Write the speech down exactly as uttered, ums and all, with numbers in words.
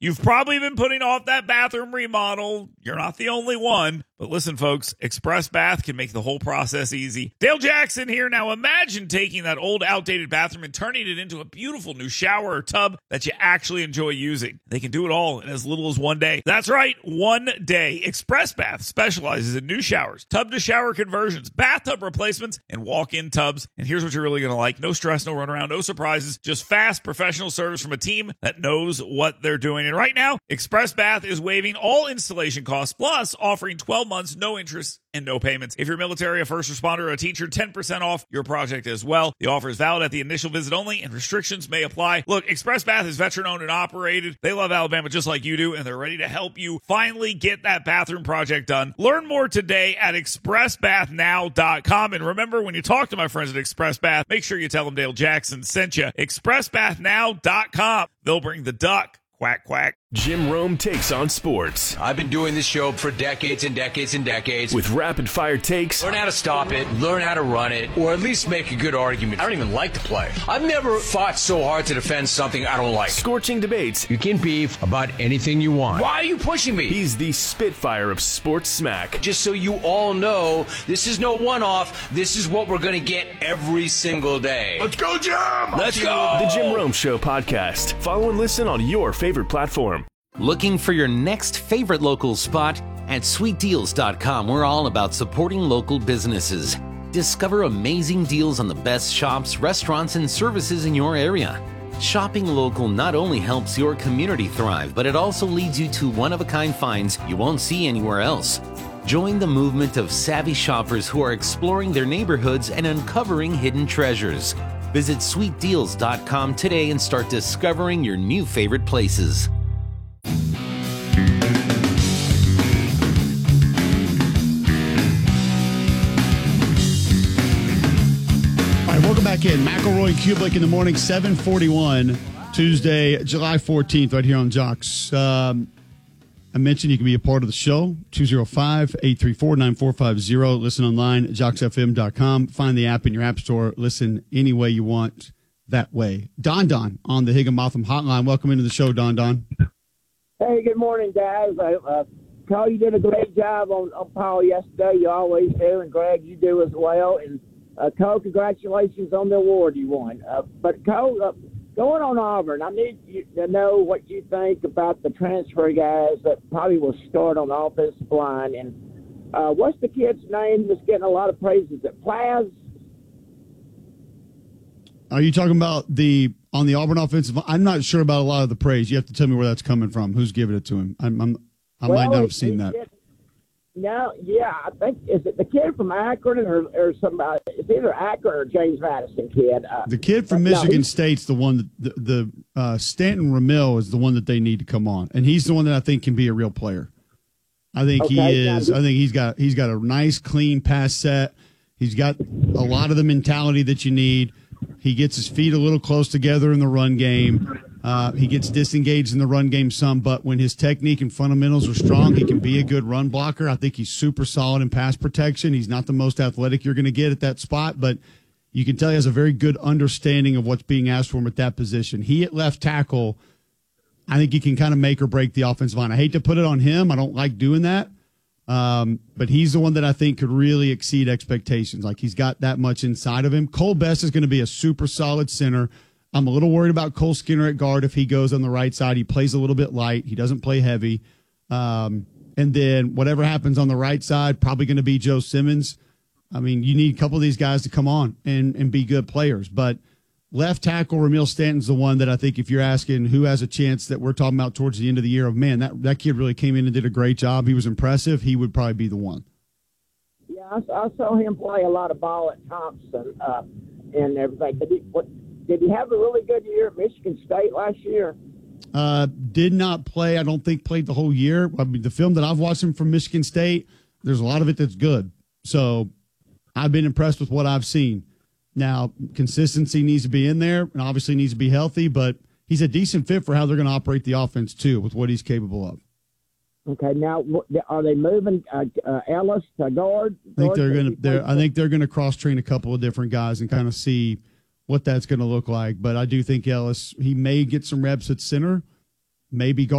You've probably been putting off that bathroom remodel. You're not the only one. But listen, folks, Express Bath can make the whole process easy. Dale Jackson here. Now imagine taking that old, outdated bathroom and turning it into a beautiful new shower or tub that you actually enjoy using. They can do it all in as little as one day. That's right, one day. Express Bath specializes in new showers, tub-to-shower conversions, bathtub replacements, and walk-in tubs. And here's what you're really going to like. No stress, no runaround, no surprises, just fast, professional service from a team that knows what they're doing. And right now, Express Bath is waiving all installation costs, plus offering twelve months, no interest, and no payments. If you're military, a first responder, or a teacher, ten percent off your project as well. The offer is valid at the initial visit only, and restrictions may apply. Look, Express Bath is veteran-owned and operated. They love Alabama just like you do, and they're ready to help you finally get that bathroom project done. Learn more today at express bath now dot com. And remember, when you talk to my friends at Express Bath, make sure you tell them Dale Jackson sent you. express bath now dot com. They'll bring the duck. Quack, quack. Jim Rome takes on sports. I've been doing this show for decades and decades and decades. With rapid-fire takes. Learn how to stop it, learn how to run it, or at least make a good argument. I don't even like the play. I've never fought so hard to defend something I don't like. Scorching debates. You can beef about anything you want. Why are you pushing me? He's the Spitfire of sports smack. Just so you all know, this is no one-off. This is what we're going to get every single day. Let's go, Jim! Let's go! The Jim Rome Show podcast. Follow and listen on your favorite platform. Looking for your next favorite local spot? At sweet deals dot com, we're all about supporting local businesses. Discover amazing deals on the best shops, restaurants, and services in your area. Shopping local not only helps your community thrive, but it also leads you to one-of-a-kind finds you won't see anywhere else. Join the movement of savvy shoppers who are exploring their neighborhoods and uncovering hidden treasures. Visit sweet deals dot com today and start discovering your new favorite places. Welcome back in. McElroy and Kublik in the morning, seven forty-one, Tuesday, July fourteenth, right here on Jocks. Um, I mentioned you can be a part of the show, two oh five, eight three four, nine four five zero. Listen online at jocks f m dot com. Find the app in your app store. Listen any way you want that way. Don Don on the Higginbotham Hotline. Welcome into the show, Don Don. Hey, good morning, guys. I, uh, Cole, you did a great job on, on Paul yesterday. You always do. And, Greg, you do as well. And Uh, Cole, congratulations on the award you won. Uh, but, Cole, uh, going on Auburn, I need you to know what you think about the transfer guys that probably will start on the offensive line. And uh, what's the kid's name that's getting a lot of praise? Is it Plaz? Are you talking about the on the Auburn offensive line? I'm not sure about a lot of the praise. You have to tell me where that's coming from. Who's giving it to him? I'm, I'm, I well, might not have seen that. It, No, yeah, I think is it the kid from Akron or, or somebody? It's either Akron or James Madison kid. Uh, the kid from Michigan no, State's the one that the, the uh, Stanton Ramil is the one that they need to come on, and he's the one that I think can be a real player. I think okay, he is. I think he's got he's got a nice, clean pass set. He's got a lot of the mentality that you need. He gets his feet a little close together in the run game. Uh, he gets disengaged in the run game some, but when his technique and fundamentals are strong, he can be a good run blocker. I think he's super solid in pass protection. He's not the most athletic you're going to get at that spot, but you can tell he has a very good understanding of what's being asked for him at that position. He at left tackle, I think he can kind of make or break the offensive line. I hate to put it on him. I don't like doing that. Um, but he's the one that I think could really exceed expectations. Like he's got that much inside of him. Cole Best is going to be a super solid center. I'm a little worried about Cole Skinner at guard if he goes on the right side. He plays a little bit light. He doesn't play heavy. Um, and then whatever happens on the right side, probably going to be Joe Simmons. I mean, you need a couple of these guys to come on and, and be good players. But left tackle Ramil Stanton's the one that I think if you're asking who has a chance that we're talking about towards the end of the year of, man, that, that kid really came in and did a great job. He was impressive. He would probably be the one. Yeah, I, I saw him play a lot of ball at Thompson uh, and everything. Did he, what, did he have a really good year at Michigan State last year? Uh, did not play. I don't think played the whole year. I mean, the film that I've watched him from Michigan State, there's a lot of it that's good. So I've been impressed with what I've seen. Now, consistency needs to be in there and obviously needs to be healthy, but he's a decent fit for how they're going to operate the offense, too, with what he's capable of. Okay, now are they moving uh, uh, Ellis to guard? I think they're going to. I think they're going to cross train a couple of different guys and kind of see what that's going to look like. But I do think Ellis, he may get some reps at center, maybe guard.